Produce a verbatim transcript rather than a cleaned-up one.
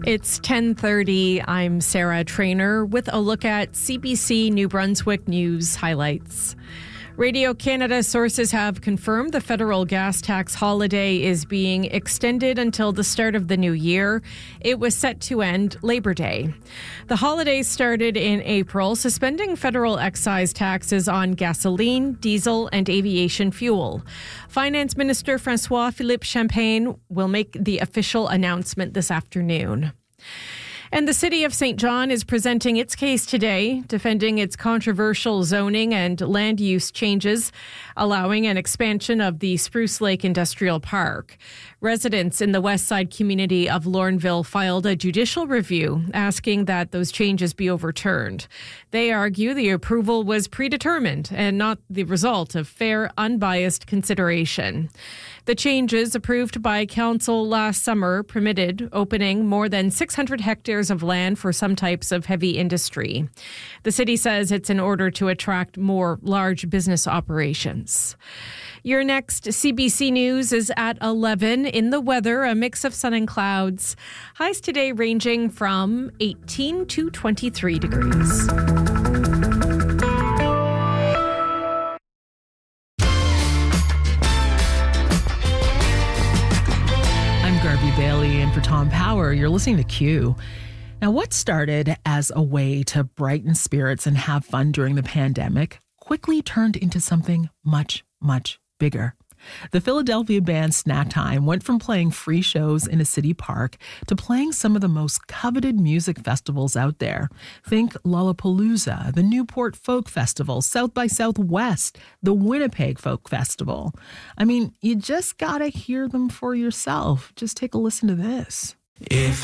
It's ten thirty. I'm Sarah Trainer with a look at C B C New Brunswick News highlights. Radio Canada sources have confirmed the federal gas tax holiday is being extended until the start of the new year. It was set to end Labor Day. The holiday started in April, suspending federal excise taxes on gasoline, diesel, and aviation fuel. Finance Minister François-Philippe Champagne will make the official announcement this afternoon. And the City of Saint John is presenting its case today, defending its controversial zoning and land use changes, allowing an expansion of the Spruce Lake Industrial Park. Residents in the west side community of Lorneville filed a judicial review asking that those changes be overturned. They argue the approval was predetermined and not the result of fair, unbiased consideration. The changes approved by council last summer permitted opening more than six hundred hectares of land for some types of heavy industry. The city says it's in order to attract more large business operations. Your next C B C News is at eleven. In the weather, a mix of sun and clouds. Highs today ranging from eighteen to twenty-three degrees. Garvey Bailey and for Tom Power, you're listening to Q. Now, what started as a way to brighten spirits and have fun during the pandemic quickly turned into something much, much bigger. The Philadelphia band Snack Time went from playing free shows in a city park to playing some of the most coveted music festivals out there. Think Lollapalooza, the Newport Folk Festival, South by Southwest, the Winnipeg Folk Festival. I mean, you just gotta hear them for yourself. Just take a listen to this. If